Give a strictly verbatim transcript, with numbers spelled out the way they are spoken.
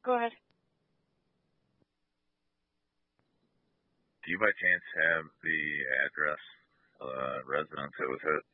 Go ahead. Do you by chance have the address, uh, residence that was hit?